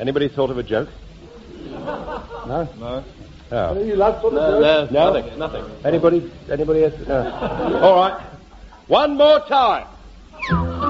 Anybody thought of a joke? No? No. Oh. You lads thought of a joke? Nothing. Anybody else? No. All right. One more time.